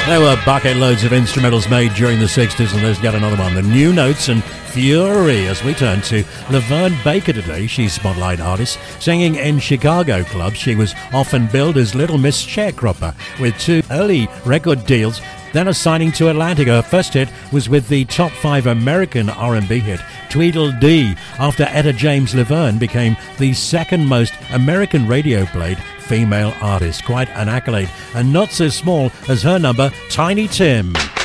There were bucket loads of instrumentals made during the 60s, and there's yet another one. The New Notes and Fury, as we turn to Laverne Baker today. She's Spotlight artist. Singing in Chicago clubs, she was often billed as Little Miss Sharecropper, with 2 early record deals, then a signing to Atlantic. Her first hit was with the top 5 American R&B hit, Tweedledee, after Etta James Laverne became the second most American radio played female artist. Quite an accolade, and not so small as her number, Tiny Tim.